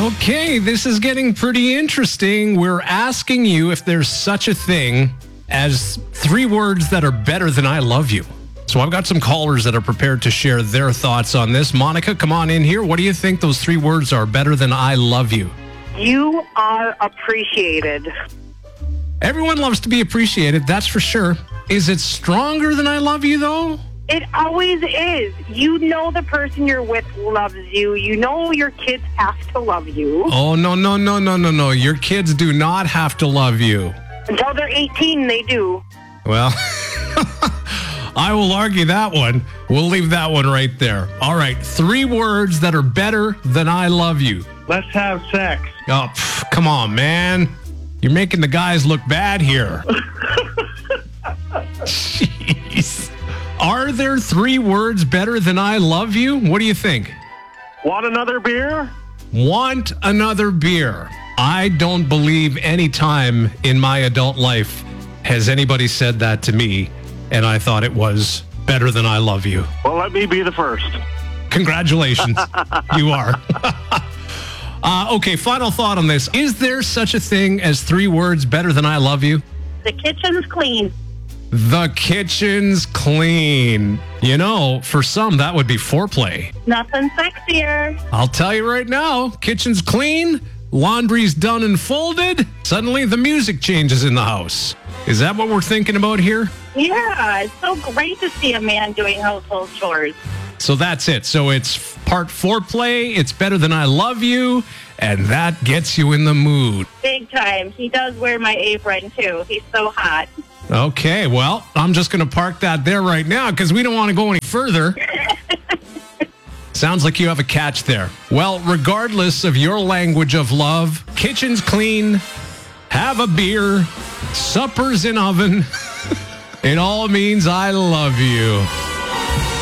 Okay, this is getting pretty interesting. We're asking you if there's such a thing as 3 words that are better than I love you. So I've got some callers that are prepared to share their thoughts on this. Monica, come on in here. What do you think those 3 words are better than I love you? You are appreciated. Everyone loves to be appreciated, that's for sure. Is it stronger than I love you, though? It always is. You know the person you're with loves you. You know your kids have to love you. Oh, no. Your kids do not have to love you. Until they're 18, they do. Well, I will argue that one. We'll leave that one right there. All right, 3 words that are better than I love you. Let's have sex. Oh, come on, man. You're making the guys look bad here. Jeez. Are there 3 words better than I love you? What do you think? Want another beer? Want another beer. I don't believe any time in my adult life has anybody said that to me, and I thought it was better than I love you. Well, let me be the first. Congratulations. You are. Okay, final thought on this. Is there such a thing as 3 words better than I love you? The kitchen's clean. The kitchen's clean. You know, for some, that would be foreplay. Nothing sexier. I'll tell you right now, kitchen's clean, laundry's done and folded, suddenly the music changes in the house. Is that what we're thinking about here? Yeah, it's so great to see a man doing household chores. So that's it. So it's part foreplay, it's better than I love you, and that gets you in the mood. Big time. He does wear my apron, too. He's so hot. Okay, well, I'm just going to park that there right now because we don't want to go any further. Sounds like you have a catch there. Well, regardless of your language of love, kitchen's clean, have a beer, supper's in oven. It all means I love you.